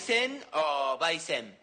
¿Baisen o Baisen?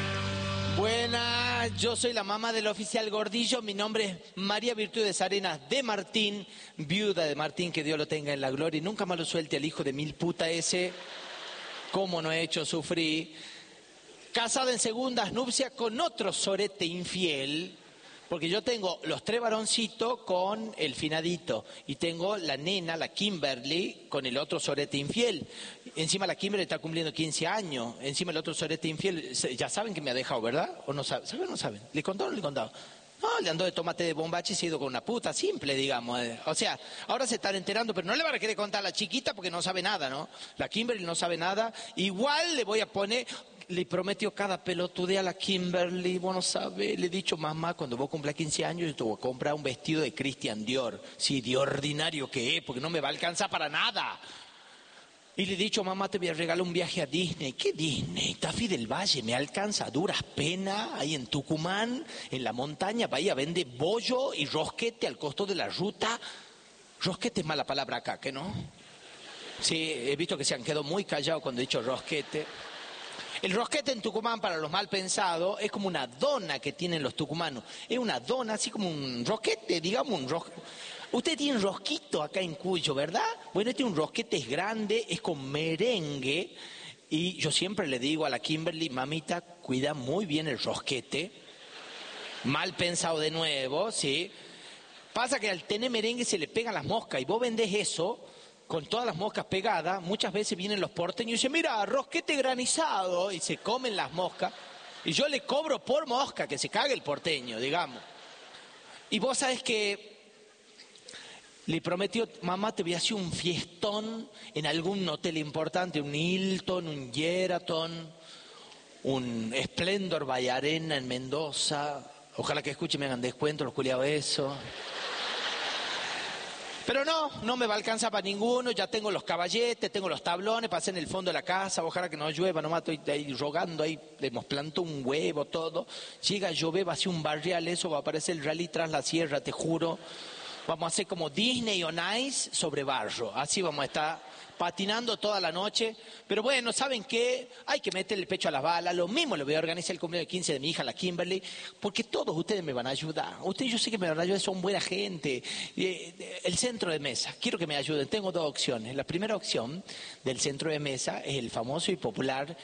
Buenas, yo soy la mamá del oficial Gordillo, mi nombre es María Virtudes Arenas de Martín, viuda de Martín, que Dios lo tenga en la gloria y nunca más lo suelte al hijo de mil puta ese, cómo no he hecho sufrir. Casada en segundas nupcias con otro sorete infiel, porque yo tengo los 3 varoncitos con el finadito y tengo la nena, la Kimberly, con el otro sorete infiel. Encima la Kimberly está cumpliendo 15 años, encima el otro sorete infiel, ya saben que me ha dejado, ¿verdad? ¿O no saben? ¿Saben o no saben? ¿Le contó o no le contado? No, le andó de tomate de bombache y se ha ido con una puta, simple, digamos. O sea, ahora se están enterando, pero no le van a querer contar a la chiquita porque no sabe nada, ¿no? La Kimberly no sabe nada. Igual le voy a poner... Le prometió cada pelotudea a la Kimberly, vos no sabés, le he dicho, mamá, cuando vos cumplas 15 años yo te voy a comprar un vestido de Christian Dior, sí, de ordinario que es, porque no me va a alcanzar para nada. Y le he dicho, mamá, te voy a regalar un viaje a Disney. ¿Qué Disney? Tafí del Valle, me alcanza a duras penas, ahí en Tucumán, en la montaña, vaya a vender bollo y rosquete al costo de la ruta. Rosquete es mala palabra acá, ¿que no? Sí, he visto que se han quedado muy callados cuando he dicho rosquete. El rosquete en Tucumán, para los mal pensados, es como una dona que tienen los tucumanos. Es una dona, así como un rosquete, digamos, un rosquete. Usted tiene un rosquito acá en Cuyo, ¿verdad? Bueno, este es un rosquete, es grande, es con merengue. Y yo siempre le digo a la Kimberly, mamita, cuida muy bien el rosquete. Mal pensado de nuevo, ¿sí? Pasa que al tener merengue se le pegan las moscas y vos vendés eso... con todas las moscas pegadas, muchas veces vienen los porteños y dicen, mira, rosquete granizado, y se comen las moscas, y yo le cobro por mosca, que se cague el porteño, digamos. Y vos sabés que le prometió, mamá, te voy a hacer un fiestón en algún hotel importante, un Hilton, un Sheraton, un Splendor Bahía Arena en Mendoza, ojalá que escuchen, me hagan descuento, los culiados eso. Pero no me va a alcanzar para ninguno, ya tengo los caballetes, tengo los tablones, pasé en el fondo de la casa, ojalá que no llueva, nomás estoy ahí rogando, ahí le hemos plantado un huevo, todo. Llega a llover, va a ser un barrial, eso va a aparecer el rally tras la sierra, te juro. Vamos a hacer como Disney on Ice sobre barro, así vamos a estar patinando toda la noche. Pero bueno, ¿saben qué? Hay que meterle el pecho a las balas, lo mismo le voy a organizar el cumpleaños de 15 de mi hija, la Kimberly, porque todos ustedes me van a ayudar. Ustedes yo sé que me van a ayudar, son buena gente. El centro de mesa, quiero que me ayuden, tengo 2 opciones. La primera opción del centro de mesa es el famoso y popular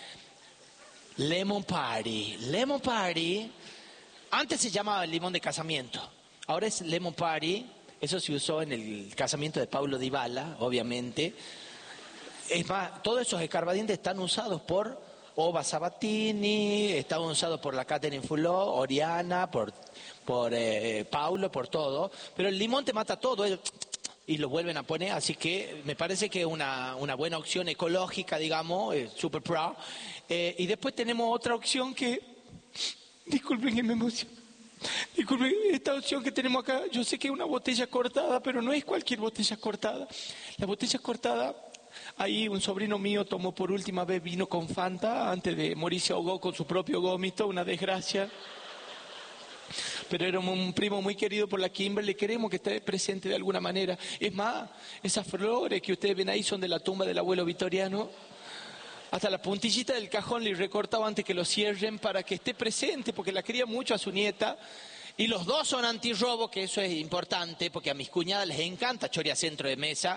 Lemon Party. Lemon Party, antes se llamaba el limón de casamiento, ahora es Lemon Party. Eso se usó en el casamiento de Paulo Dybala, obviamente. Es más, todos esos escarbadientes están usados por Ova Sabatini, están usados por la Catherine Fuló, Oriana, por Paulo, por todo. Pero el limón te mata todo y lo vuelven a poner, así que me parece que es una buena opción ecológica, digamos, super pro. Y después tenemos otra opción que... Disculpen que me emociono. Disculpen, esta opción que tenemos acá, yo sé que es una botella cortada, pero no es cualquier botella cortada. La botella cortada, ahí un sobrino mío tomó por última vez vino con Fanta, antes de morir se ahogó con su propio gómito, una desgracia. Pero era un primo muy querido por la Kimberly, queremos que esté presente de alguna manera. Es más, esas flores que ustedes ven ahí son de la tumba del abuelo Vitoriano. Hasta la puntillita del cajón le recortaba antes que lo cierren para que esté presente, porque la quería mucho a su nieta. Y los 2 son antirrobo, que eso es importante, porque a mis cuñadas les encanta chorear centro de mesa.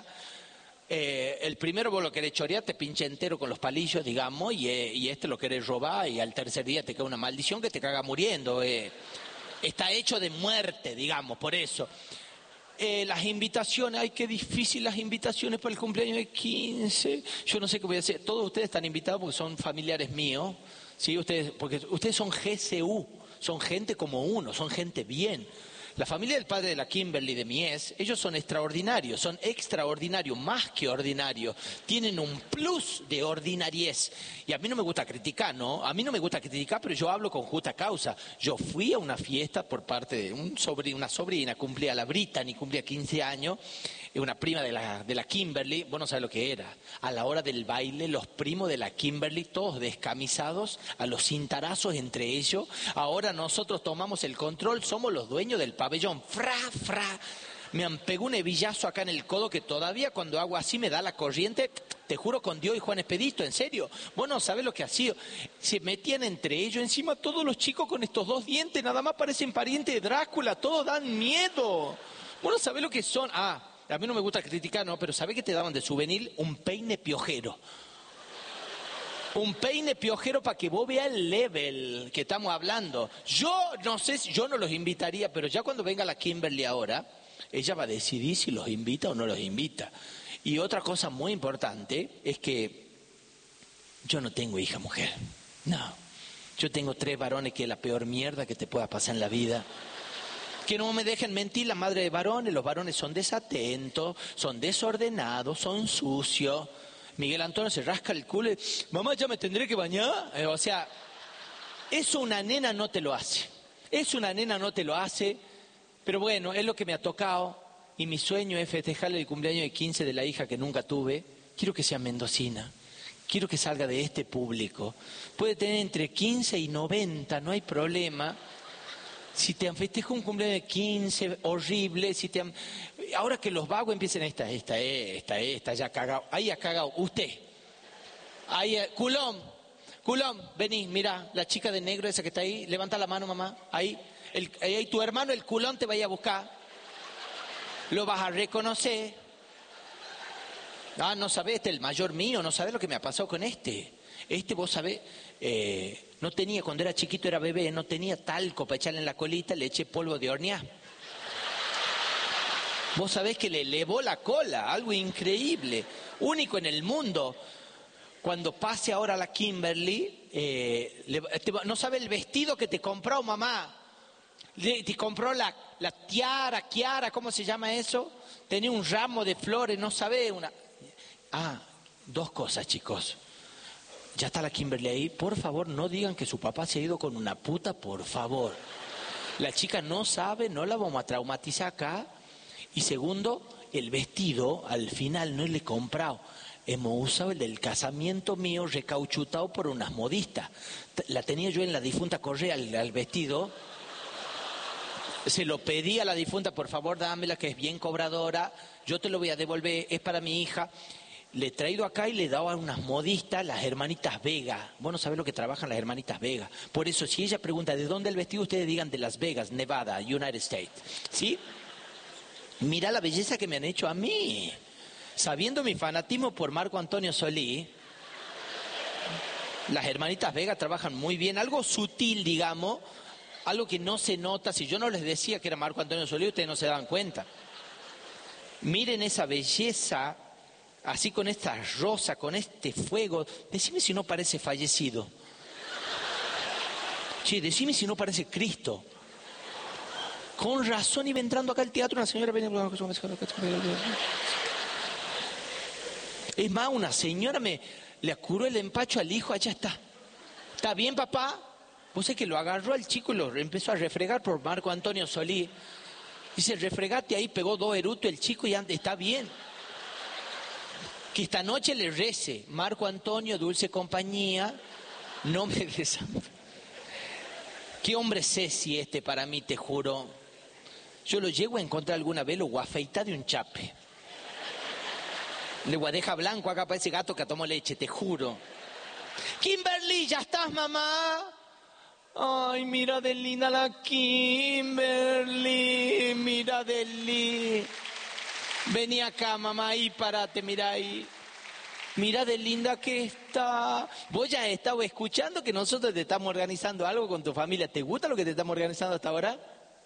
El primero vos lo querés chorear, te pincha entero con los palillos, digamos, y este lo querés robar, y al tercer día te cae una maldición que te caga muriendo. Está hecho de muerte, digamos, por eso. Las invitaciones, ay, qué difícil las invitaciones para el cumpleaños de 15. Yo no sé qué voy a hacer. Todos ustedes están invitados porque son familiares míos, ¿sí? Porque ustedes son GCU, son gente como uno, son gente bien. La familia del padre de la Kimberly, de mi ellos son extraordinarios, son extraordinarios, más que ordinarios. Tienen un plus de ordinariez. Y a mí no me gusta criticar, ¿no? A mí no me gusta criticar, pero yo hablo con justa causa. Yo fui a una fiesta por parte de una sobrina, cumplía la Brittany, cumplía 15 años, una prima de la Kimberly, vos no sabés lo que era. A la hora del baile, los primos de la Kimberly, todos descamisados, a los cintarazos entre ellos. Ahora nosotros tomamos el control, somos los dueños del pabellón. Me han pegado un hebillazo acá en el codo que todavía cuando hago así me da la corriente te juro con Dios y Juan Expedito, en serio. Vos no sabés lo que ha sido. Se metían entre ellos, encima todos los chicos con estos 2 dientes, nada más parecen parientes de Drácula, todos dan miedo. Vos no sabés lo que son. A mí no me gusta criticar, ¿no? Pero ¿sabés qué te daban de souvenir? Un peine piojero. Un peine piojero para que vos veas el level que estamos hablando. Yo no sé, yo no los invitaría, pero ya cuando venga la Kimberly ahora, ella va a decidir si los invita o no los invita. Y otra cosa muy importante es que yo no tengo hija mujer. No. Yo tengo 3 varones, que es la peor mierda que te pueda pasar en la vida. Que no me dejen mentir, la madre de varones, los varones son desatentos, son desordenados, son sucios. Miguel Antonio se rasca el culo y, mamá, ¿ya me tendré que bañar? O sea, eso una nena no te lo hace. Eso una nena no te lo hace. Pero bueno, es lo que me ha tocado. Y mi sueño es festejarle el cumpleaños de 15 de la hija que nunca tuve. Quiero que sea mendocina. Quiero que salga de este público. Puede tener entre 15 y 90, no hay problema. Si te han festejado un cumpleaños de 15, horrible. Ahora que los vagos empiecen, esta, ya cagado. Ahí ha cagado, usted. Ahí, culón, vení, mira, la chica de negro esa que está ahí, levanta la mano, mamá. Ahí tu hermano, el culón, te vaya a buscar. Lo vas a reconocer. No sabés, el mayor mío, no sabés lo que me ha pasado con este. Vos sabés, no tenía, cuando era chiquito, era bebé, no tenía talco para echarle en la colita, le eché polvo de hornear. Vos sabés que le elevó la cola, algo increíble, único en el mundo. Cuando pase ahora la Kimberly, no sabe el vestido que te compró mamá. Te compró la tiara, ¿cómo se llama eso? Tenía un ramo de flores, no sabe una... 2 cosas, chicos. Ya está la Kimberly ahí. Por favor, no digan que su papá se ha ido con una puta, por favor. La chica no sabe, no la vamos a traumatizar acá. Y segundo, el vestido al final no le he comprado. Hemos usado el del casamiento mío recauchutado por unas modistas. La tenía yo en la difunta Correa al vestido. Se lo pedí a la difunta, por favor, dámela, que es bien cobradora. Yo te lo voy a devolver, es para mi hija. Le he traído acá y le he dado a unas modistas, las hermanitas Vega. Vos no sabés lo que trabajan las hermanitas Vega. Por eso, si ella pregunta de dónde el vestido, ustedes digan de Las Vegas, Nevada, United States. ¿Sí? Mira la belleza que me han hecho a mí. Sabiendo mi fanatismo por Marco Antonio Solí, las hermanitas Vega trabajan muy bien. Algo sutil, digamos, algo que no se nota. Si yo no les decía que era Marco Antonio Solí, ustedes no se daban cuenta. Miren esa belleza, así con esta rosa, con este fuego. Decime si no parece fallecido. Che, decime si no parece Cristo. Con razón iba entrando acá al teatro una señora... Es más, una señora le curó el empacho al hijo, allá está. ¿Está bien, papá? Vos sabés que lo agarró al chico y lo empezó a refregar por Marco Antonio Solí. Dice, refregate ahí, pegó 2 erutos el chico y está bien. Que esta noche le rece, Marco Antonio, dulce compañía, no me desampare. Qué hombre Ceci para mí, te juro. Yo lo llego a encontrar alguna vez, lo voy a afeitar de un chape. Le voy a dejar blanco acá para ese gato que tomó leche, te juro. Kimberly, ¿ya estás, mamá? Ay, mira de linda la Kimberly, mira de linda. Vení acá, mamá, ahí, parate, mira ahí. Mira de linda que está. Vos ya has estado escuchando que nosotros te estamos organizando algo con tu familia. ¿Te gusta lo que te estamos organizando hasta ahora?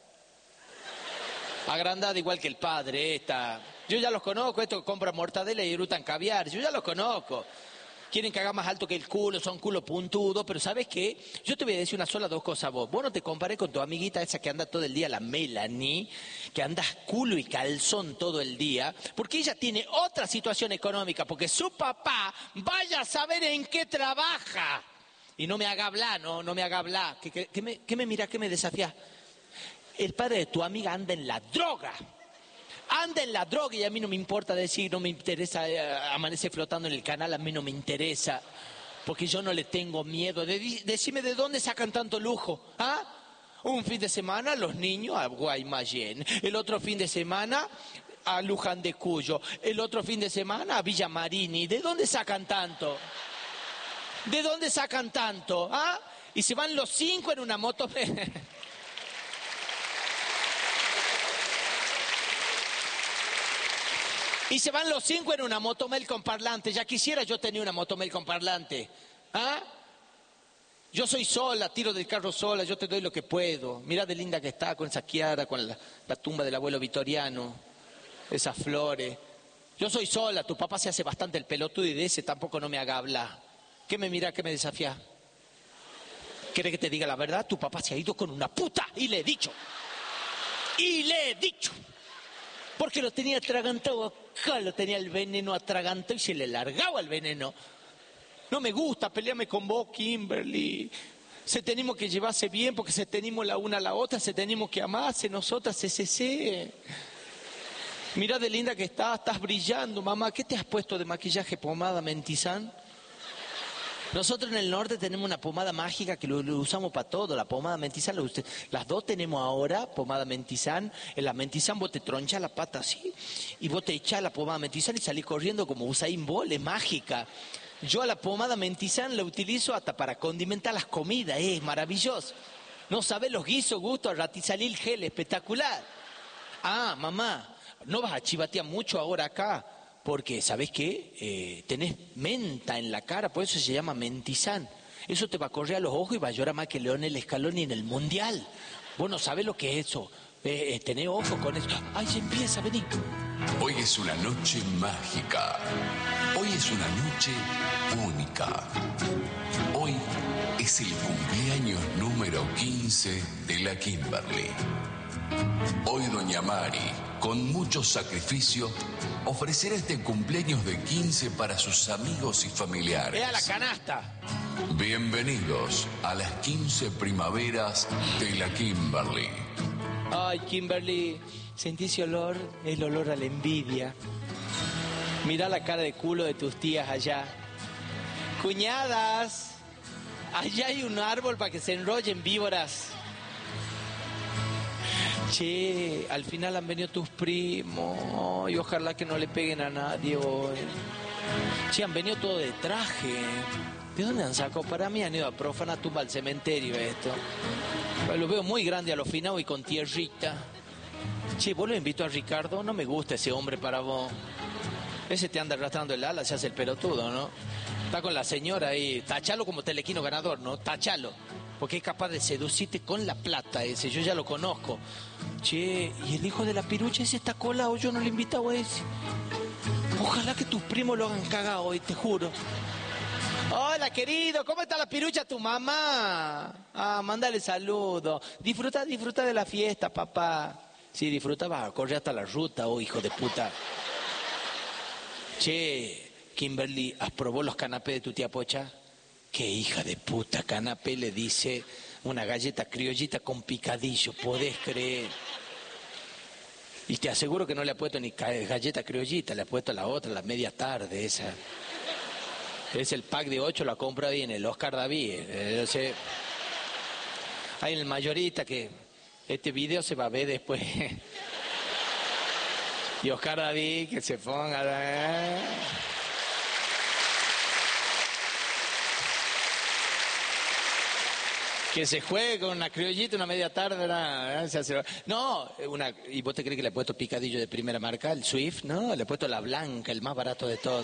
Agrandada igual que el padre, esta. Yo ya los conozco, estos que compran mortadela y erutan caviar. Yo ya los conozco. Quieren que haga más alto que el culo, son culo puntudo, pero ¿sabes qué? Yo te voy a decir una sola, 2 cosas a vos. Vos no te comparés con tu amiguita esa que anda todo el día, la Melanie, que andas culo y calzón todo el día, porque ella tiene otra situación económica, porque su papá vaya a saber en qué trabaja. Y no me haga hablar, no me haga hablar. ¿Qué me mira, qué me desafía? El padre de tu amiga anda en la droga. Anda en la droga y a mí no me importa decir, no me interesa, amanece flotando en el canal, a mí no me interesa, porque yo no le tengo miedo. Decime de dónde sacan tanto lujo, ¿ah? Un fin de semana los niños a Guaymallén, el otro fin de semana a Luján de Cuyo, el otro fin de semana a Villa Marini. ¿De dónde sacan tanto? ¿De dónde sacan tanto? ¿Ah? Y se van los 5 en una moto. Y se van los 5 en una motomel con parlante. Ya quisiera yo tener una motomel con parlante. ¿Ah? Yo soy sola, tiro del carro sola, yo te doy lo que puedo. Mirá de linda que está con esa Chiara, con la tumba del abuelo Vitoriano, esas flores. Yo soy sola, tu papá se hace bastante el pelotudo y de ese tampoco no me haga hablar. ¿Qué me mira, qué me desafía? ¿Quiere que te diga la verdad? Tu papá se ha ido con una puta y le he dicho. Y le he dicho. Porque lo tenía atragantado acá, lo tenía el veneno atragantado y se le largaba el veneno. No me gusta pelearme con vos, Kimberly. Se tenemos que llevarse bien porque se tenemos la una a la otra, se tenemos que amarse nosotras, CCC. Mirá de linda que estás brillando, mamá. ¿Qué te has puesto de maquillaje, pomada, mentizán? Nosotros en el norte tenemos una pomada mágica que lo usamos para todo, la pomada mentizán. Las dos tenemos ahora pomada mentizán. En la mentizán vos te tronchas la pata así y vos te echás la pomada mentizán y salís corriendo como Usain Bolt, es mágica. Yo a la pomada mentizán la utilizo hasta para condimentar las comidas, es maravilloso. No sabés los guisos, gustos, ratizalil gel, espectacular. Ah, mamá, no vas a chivatear mucho ahora acá. Porque, ¿sabés qué? Tenés menta en la cara, por eso se llama mentizán. Eso te va a correr a los ojos y va a llorar más que Leonel Scaloni en el Mundial. Vos no sabés lo que es eso. Tenés ojos con eso. ¡Ay, se empieza, vení! Hoy es una noche mágica. Hoy es una noche única. Hoy es el cumpleaños número 15 de la Kimberly. Hoy doña Mari, con mucho sacrificio, ofrecerá este cumpleaños de 15 para sus amigos y familiares. ¡A la canasta! Bienvenidos a las 15 primaveras de la Kimberly. Ay, Kimberly, ¿sentí ese olor? El olor a la envidia. Mirá la cara de culo de tus tías allá. Cuñadas, allá hay un árbol para que se enrollen víboras. Che, al final han venido tus primos y ojalá que no le peguen a nadie hoy. Che, han venido todo de traje. ¿De dónde han sacado? Para mí han ido a profana tumba al cementerio esto. Lo veo muy grande a lo finado y con tierrita. Che, ¿vos lo invito a Ricardo? No me gusta ese hombre para vos. Ese te anda arrastrando el ala, se hace el pelotudo, ¿no? Está con la señora ahí. Tachalo como telequino ganador, ¿no? Tachalo. Porque es capaz de seducirte con la plata ese, yo ya lo conozco. Che, ¿y el hijo de la pirucha ese está colado? Yo no le he invitado a ese. Ojalá que tus primos lo hagan cagado hoy, te juro. Hola, querido, ¿cómo está la pirucha tu mamá? Ah, mándale saludos. Disfruta de la fiesta, papá. Sí, disfruta, va a correr hasta la ruta, oh, hijo de puta. Che, Kimberly, ¿has probado los canapés de tu tía Pocha? Qué hija de puta, canapé le dice una galleta criollita con picadillo, podés creer. Y te aseguro que no le ha puesto ni galleta criollita, le ha puesto la otra, la media tarde esa. Es el pack de 8, la compra ahí en el Oscar David. Hay en el mayorista que este video se va a ver después. Y Oscar David que se ponga... Que se juegue con una criollita una media tarde, no, ¿y vos te crees que le he puesto picadillo de primera marca, el Swift? No, le he puesto la blanca, el más barato de todo.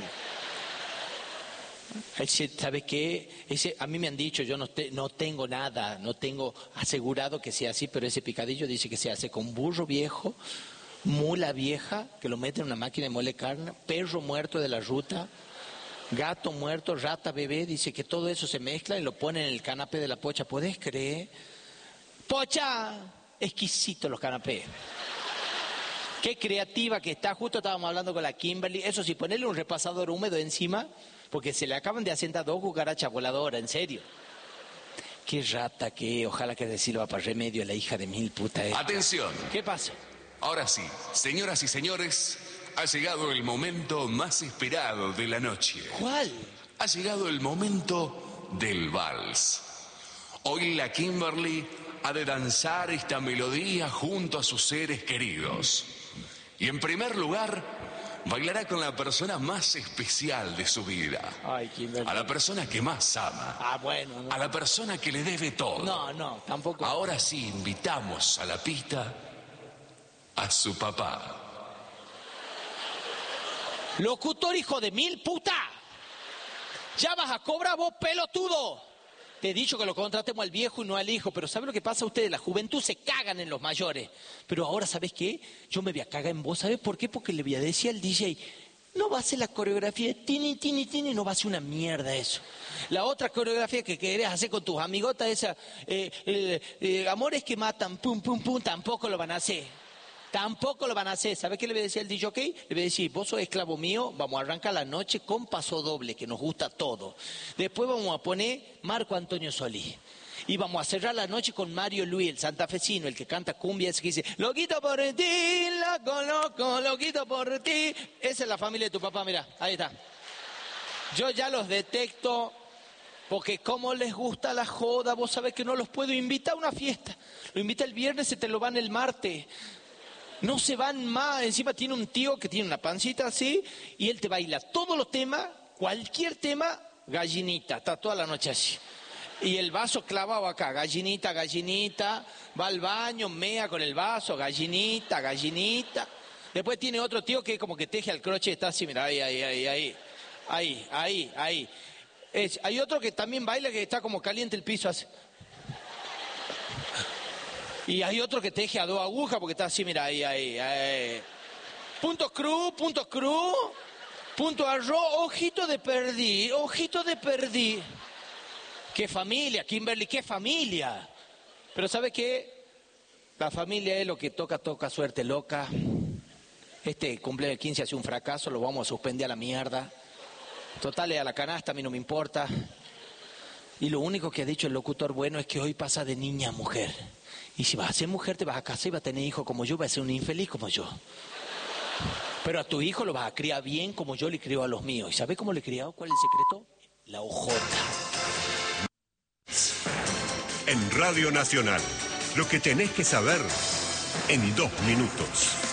¿Sabes qué? A mí me han dicho, yo no tengo nada, no tengo asegurado que sea así, pero ese picadillo dice que se hace con burro viejo, mula vieja, que lo mete en una máquina de mole carne, perro muerto de la ruta, gato muerto, rata bebé, dice que todo eso se mezcla y lo pone en el canapé de la Pocha. ¿Podés creer? Pocha, exquisito los canapés. Qué creativa que está, justo estábamos hablando con la Kimberly. Eso sí, ponerle un repasador húmedo encima, porque se le acaban de asentar 2 cucarachas voladoras, en serio. Qué rata que, ojalá que le sirva para remedio a la hija de mil puta esta. Atención. ¿Qué pasa? Ahora sí, señoras y señores, ha llegado el momento más esperado de la noche. ¿Cuál? Ha llegado el momento del vals. Hoy la Kimberly ha de danzar esta melodía junto a sus seres queridos. Y en primer lugar, bailará con la persona más especial de su vida. Ay, a la persona que más ama. Ah, bueno. No. A la persona que le debe todo. No, tampoco. Ahora sí, invitamos a la pista a su papá. Locutor, hijo de mil puta. Ya vas a cobrar vos, pelotudo. Te he dicho que lo contratemos al viejo y no al hijo, pero ¿sabes lo que pasa a ustedes? La juventud se cagan en los mayores. Pero ahora, ¿sabes qué? Yo me voy a cagar en vos. ¿Sabes por qué? Porque le voy a decir al DJ, no va a hacer la coreografía de tini, tini, tini, no va a hacer una mierda eso. La otra coreografía que querés hacer con tus amigotas, esa, amores que matan, pum, pum, pum, tampoco lo van a hacer. Tampoco lo van a hacer. ¿Sabes qué le voy a decir al DJ? Le voy a decir, vos sos esclavo mío, vamos a arrancar la noche con paso doble, que nos gusta todo. Después vamos a poner Marco Antonio Solís. Y vamos a cerrar la noche con Mario Luis, el santafesino, el que canta cumbia, ese que dice, loquito por ti, loco, loco, loquito por ti. Esa es la familia de tu papá, mirá, ahí está. Yo ya los detecto, porque como les gusta la joda, vos sabés que no los puedo invitar a una fiesta. Lo invita el viernes, se te lo van el martes. No se van más, encima tiene un tío que tiene una pancita así, y él te baila todos los temas, cualquier tema, gallinita, está toda la noche así. Y el vaso clavado acá, gallinita, gallinita, va al baño, mea con el vaso, gallinita, gallinita. Después tiene otro tío que como que teje al croche, está así, mira, ahí. Hay otro que también baila que está como caliente el piso así. Y hay otro que teje a dos agujas porque está así, mira, ahí. Puntos cruz, punto arroz, ojito de perdí. ¡Qué familia, Kimberly, qué familia! Pero ¿sabe qué? La familia es lo que toca suerte loca. Este cumpleaños 15 hace un fracaso, lo vamos a suspender a la mierda. Total, es a la canasta, a mí no me importa. Y lo único que ha dicho el locutor bueno es que hoy pasa de niña a mujer. Y si vas a ser mujer, te vas a casar y vas a tener hijos como yo, vas a ser un infeliz como yo. Pero a tu hijo lo vas a criar bien como yo le crio a los míos. ¿Y sabes cómo le he criado? ¿Cuál es el secreto? La ojota. En Radio Nacional, lo que tenés que saber en 2 minutos.